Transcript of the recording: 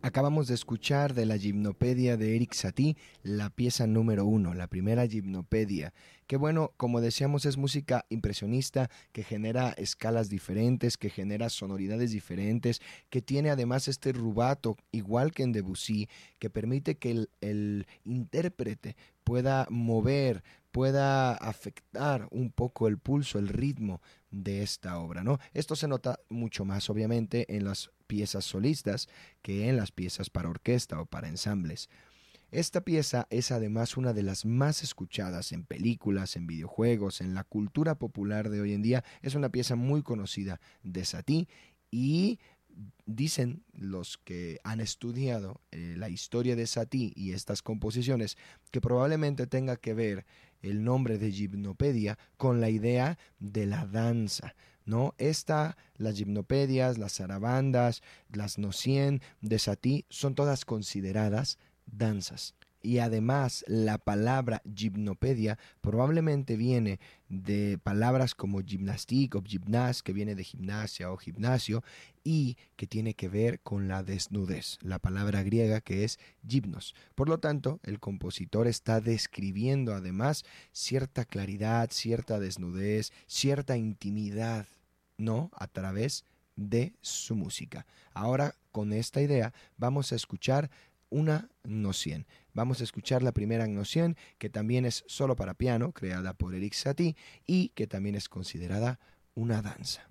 Acabamos de escuchar de la Gimnopedia de Erik Satie la pieza número 1, la primera Gimnopedia, que bueno, como decíamos, es música impresionista que genera escalas diferentes, que genera sonoridades diferentes, que tiene además este rubato, igual que en Debussy, que permite que el intérprete pueda mover, pueda afectar un poco el pulso, el ritmo de esta obra, ¿no? Esto se nota mucho más, obviamente, en las piezas solistas que en las piezas para orquesta o para ensambles. Esta pieza es además una de las más escuchadas en películas, en videojuegos, en la cultura popular de hoy en día. Es una pieza muy conocida de Satie y dicen los que han estudiado la historia de Satie y estas composiciones que probablemente tenga que ver el nombre de Gimnopedia con la idea de la danza, ¿no? Las gimnopedias, las zarabandas, las nocien de Satie son todas consideradas danzas. Y además la palabra gimnopedia probablemente viene de palabras como gymnastique o gymnase, que viene de gimnasia o gimnasio, y que tiene que ver con la desnudez, la palabra griega que es gymnos. Por lo tanto, el compositor está describiendo además cierta claridad, cierta desnudez, cierta intimidad, ¿no? A través de su música. Ahora, con esta idea, vamos a escuchar una nocien. Vamos a escuchar la primera nocien, que también es solo para piano, creada por Erik Satie y que también es considerada una danza.